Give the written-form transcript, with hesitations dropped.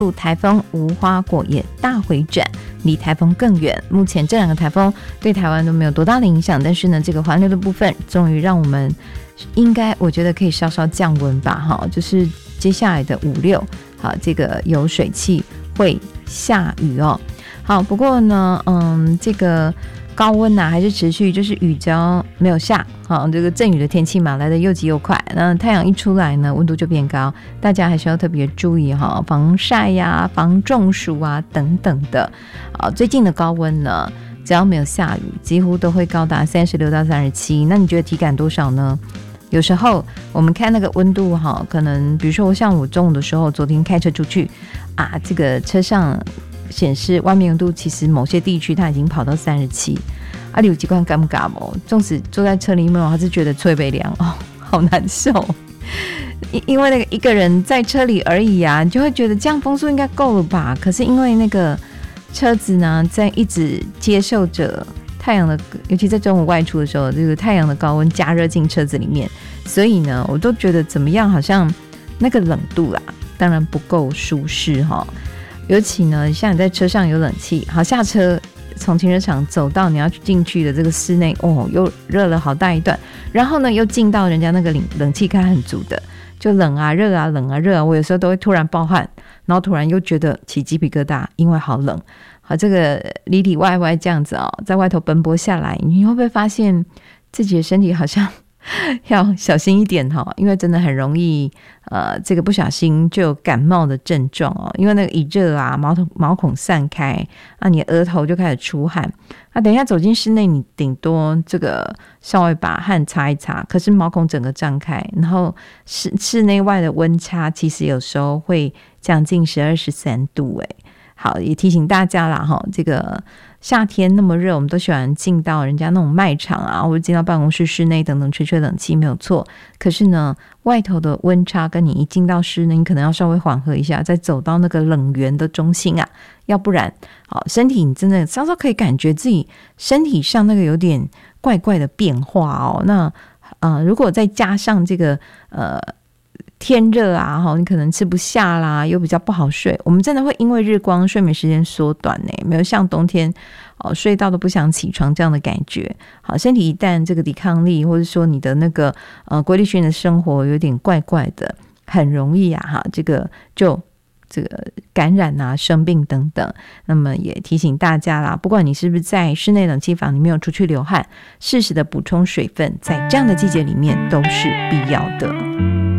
台风无花果也大回转，离台风更远。目前这两个台风对台湾都没有多大的影响，但是呢，这个环流的部分终于让我们应该我觉得可以稍稍降温吧，就是接下来的5、6，好，这个有水汽会下雨哦。好，不过呢，这个高温还是持续，就是雨只要没有下，好，这个阵雨的天气嘛，来得又急又快。那太阳一出来呢，温度就变高，大家还是要特别注意哈，防晒呀、防中暑啊等等的。最近的高温呢，只要没有下雨，几乎都会高达36到37。那你觉得体感多少呢？有时候我们看那个温度哈，可能比如说像我中午的时候，昨天开车出去啊，这个车上显示外面温度其实某些地区它已经跑到37啊，你有几罐敢不敢哦？纵使坐在车里面，我还是觉得吹背凉哦，好难受。因为那个一个人在车里而已啊，你就会觉得这样风速应该够了吧？可是因为那个车子呢，在一直接受着太阳的，尤其在中午外出的时候，这个太阳的高温加热进车子里面，所以呢，我都觉得怎么样，好像那个冷度啦，当然不够舒适哈。尤其呢，像你在车上有冷气，好，下车从停车场走到你要进去的这个室内，又热了好大一段，然后呢又进到人家那个冷气开很足的，就冷啊热啊冷啊热啊，我有时候都会突然爆汗，然后突然又觉得起鸡皮疙瘩，因为好冷。好，这个里里外外这样子在外头奔波下来，你会不会发现自己的身体好像要小心一点因为真的很容易这个不小心就有感冒的症状因为那个一热啊，毛孔散开啊，你的额头就开始出汗啊，等一下走进室内，你顶多这个稍微把汗擦一擦，可是毛孔整个张开，然后室内外的温差其实有时候会将近12、13度好，也提醒大家啦这个夏天那么热，我们都喜欢进到人家那种卖场啊，或者进到办公室室内等等吹冷气没有错，可是呢外头的温差跟你一进到室内，你可能要稍微缓和一下，再走到那个冷源的中心啊，要不然身体你真的稍稍可以感觉自己身体上那个有点怪怪的变化那如果再加上这个天热啊你可能吃不下啦，又比较不好睡，我们真的会因为日光睡眠时间缩短没有像冬天睡到都不想起床这样的感觉。好，身体一旦这个抵抗力或者说你的那个规律性的生活有点怪怪的，很容易这个感染啊生病等等。那么也提醒大家啦，不管你是不是在室内冷气房，你没有出去流汗，适时的补充水分在这样的季节里面都是必要的。